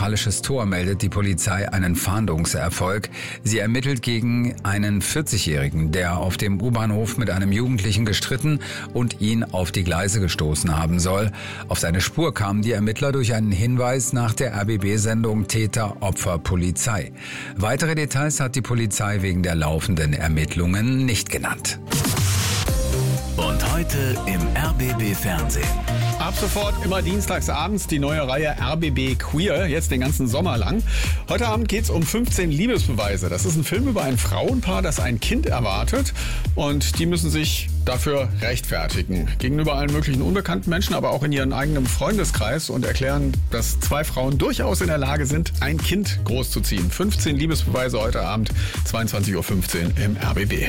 Zentralisches Tor meldet die Polizei einen Fahndungserfolg. Sie ermittelt gegen einen 40-Jährigen, der auf dem U-Bahnhof mit einem Jugendlichen gestritten und ihn auf die Gleise gestoßen haben soll. Auf seine Spur kamen die Ermittler durch einen Hinweis nach der RBB-Sendung Täter, Opfer, Polizei. Weitere Details hat die Polizei wegen der laufenden Ermittlungen nicht genannt. Und heute im RBB Fernsehen. Ab sofort immer dienstags abends die neue Reihe RBB Queer, jetzt den ganzen Sommer lang. Heute Abend geht's um 15 Liebesbeweise. Das ist ein Film über ein Frauenpaar, das ein Kind erwartet. Und die müssen sich dafür rechtfertigen. Gegenüber allen möglichen unbekannten Menschen, aber auch in ihrem eigenen Freundeskreis und erklären, dass zwei Frauen durchaus in der Lage sind, ein Kind großzuziehen. 15 Liebesbeweise heute Abend, 22.15 Uhr im RBB.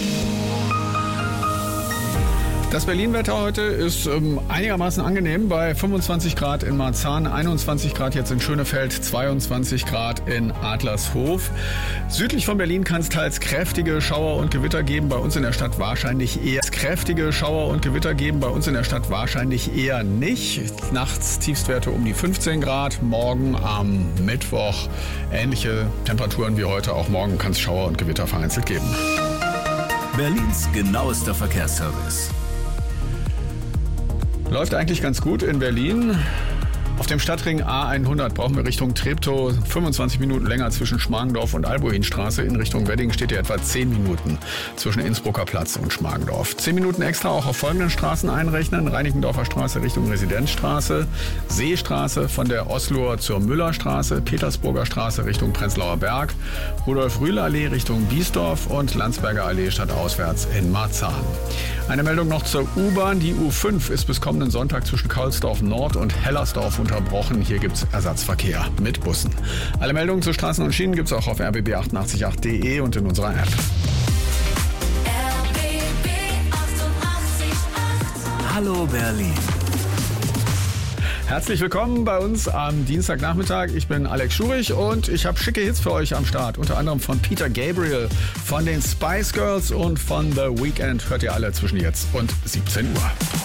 Das Berlin-Wetter heute ist einigermaßen angenehm bei 25 Grad in Marzahn, 21 Grad jetzt in Schönefeld, 22 Grad in Adlershof. Südlich von Berlin kann es teils kräftige Schauer und Gewitter geben, bei uns in der Stadt wahrscheinlich eher nicht. Nachts Tiefstwerte um die 15 Grad, morgen am Mittwoch ähnliche Temperaturen wie heute, auch morgen kann es Schauer und Gewitter vereinzelt geben. Berlins genauester Verkehrsservice. Läuft eigentlich ganz gut in Berlin. Auf dem Stadtring A100 brauchen wir Richtung Treptow 25 Minuten länger zwischen Schmargendorf und Albuinstraße. In Richtung Wedding steht hier etwa 10 Minuten zwischen Innsbrucker Platz und Schmargendorf. 10 Minuten extra auch auf folgenden Straßen einrechnen. Reinickendorfer Straße Richtung Residenzstraße, Seestraße von der Osloer zur Müllerstraße, Petersburger Straße Richtung Prenzlauer Berg, Rudolf-Rühle-Allee Richtung Biesdorf und Landsberger Allee stadtauswärts in Marzahn. Eine Meldung noch zur U-Bahn. Die U5 ist bis kommenden Sonntag zwischen Kaulsdorf Nord und Hellersdorf unterbrochen. Hier gibt es Ersatzverkehr mit Bussen. Alle Meldungen zu Straßen und Schienen gibt es auch auf rbb888.de und in unserer App. RBB 88.8. Hallo Berlin. Herzlich willkommen bei uns am Dienstagnachmittag. Ich bin Alex Schurich und ich habe schicke Hits für euch am Start. Unter anderem von Peter Gabriel, von den Spice Girls und von The Weeknd. Hört ihr alle zwischen jetzt und 17 Uhr.